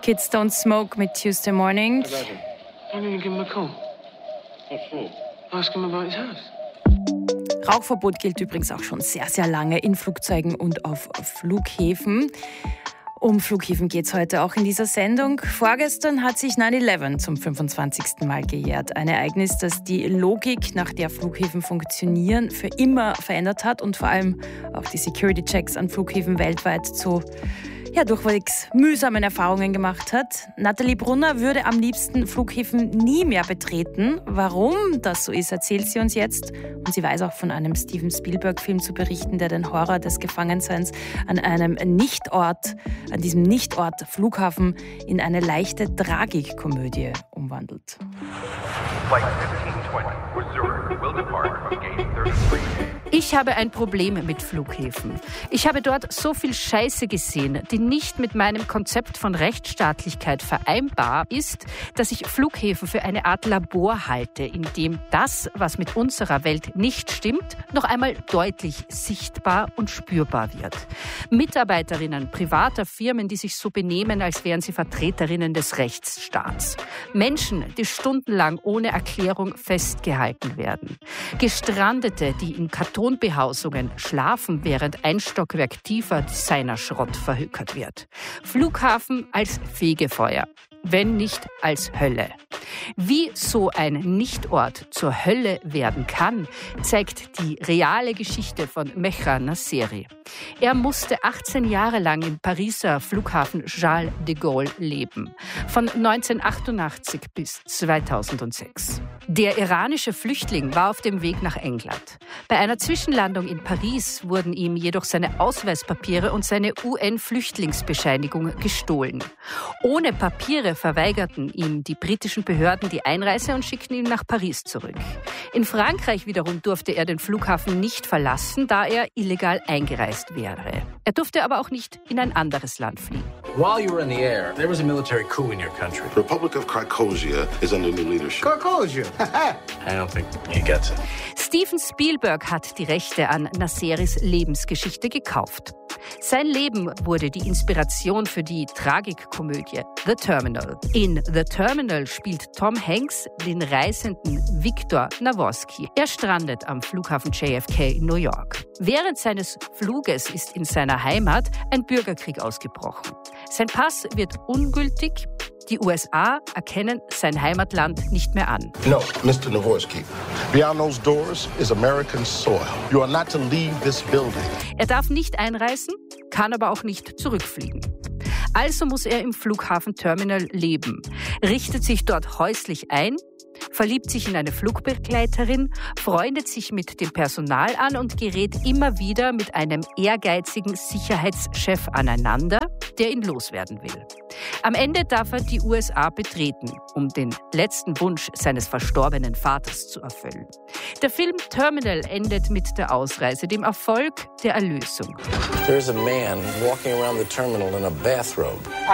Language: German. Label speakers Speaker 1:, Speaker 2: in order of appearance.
Speaker 1: Kids Don't Smoke mit Tuesday Morning.
Speaker 2: I didn't even give him a call. What for? Ask him about his house.
Speaker 1: Rauchverbot gilt übrigens auch schon sehr, sehr lange in Flugzeugen und auf Flughäfen. Um Flughäfen geht es heute auch in dieser Sendung. Vorgestern hat sich 9/11 zum 25. Mal gejährt. Ein Ereignis, das die Logik, nach der Flughäfen funktionieren, für immer verändert hat und vor allem auch die Security-Checks an Flughäfen weltweit zu durchwegs mühsamen Erfahrungen gemacht hat. Nathalie Brunner würde am liebsten Flughäfen nie mehr betreten. Warum das so ist, erzählt sie uns jetzt. Und sie weiß auch von einem Steven Spielberg-Film zu berichten, der den Horror des Gefangenseins an diesem Nichtort Flughafen in eine leichte Tragikkomödie umwandelt.
Speaker 3: Flight 1520, reserved, will depart from gate 33.
Speaker 4: Ich habe ein Problem mit Flughäfen. Ich habe dort so viel Scheiße gesehen, die nicht mit meinem Konzept von Rechtsstaatlichkeit vereinbar ist, dass ich Flughäfen für eine Art Labor halte, in dem das, was mit unserer Welt nicht stimmt, noch einmal deutlich sichtbar und spürbar wird. Mitarbeiterinnen privater Firmen, die sich so benehmen, als wären sie Vertreterinnen des Rechtsstaats. Menschen, die stundenlang ohne Erklärung festgehalten werden. Gestrandete, die in Kartonbehausungen schlafen, während ein Stockwerk tiefer Designerschrott verhökert wird. Flughafen als Fegefeuer, wenn nicht als Hölle. Wie so ein Nichtort zur Hölle werden kann, zeigt die reale Geschichte von Mehran Nasseri. Er musste 18 Jahre lang im Pariser Flughafen Charles de Gaulle leben, von 1988 bis 2006. Der iranische Flüchtling war auf dem Weg nach England. Bei einer Zwischenlandung in Paris wurden ihm jedoch seine Ausweispapiere und seine UN-Flüchtlingsbescheinigung gestohlen. Ohne Papiere verweigerten ihm die britischen Behörden die Einreise und schickten ihn nach Paris zurück. In Frankreich wiederum durfte er den Flughafen nicht verlassen, da er illegal eingereist wäre. Er durfte aber auch nicht in ein anderes Land fliegen.
Speaker 5: While you were in the air, there was a military coup in your country.
Speaker 6: The Republic of Carcosia is under new leadership.
Speaker 5: Carcosia? I don't think he gets it.
Speaker 4: Steven Spielberg hat die Rechte an Nasseris Lebensgeschichte gekauft. Sein Leben wurde die Inspiration für die Tragikkomödie The Terminal. In The Terminal spielt Tom Hanks den reisenden Viktor Navorski. Er strandet am Flughafen JFK in New York. Während seines Fluges ist in seiner Heimat ein Bürgerkrieg ausgebrochen. Sein Pass wird ungültig. Die USA erkennen sein Heimatland nicht mehr an.
Speaker 6: No, Mr. Navorski. Beyond those doors is American soil. You are not to leave this building.
Speaker 4: Er darf nicht einreisen, kann aber auch nicht zurückfliegen. Also muss er im Flughafenterminal leben, richtet sich dort häuslich ein, verliebt sich in eine Flugbegleiterin, freundet sich mit dem Personal an und gerät immer wieder mit einem ehrgeizigen Sicherheitschef aneinander, der ihn loswerden will. Am Ende darf er die USA betreten, um den letzten Wunsch seines verstorbenen Vaters zu erfüllen. Der Film Terminal endet mit der Ausreise, dem Erfolg der Erlösung.
Speaker 5: There's a man walking around the terminal in a bathrobe.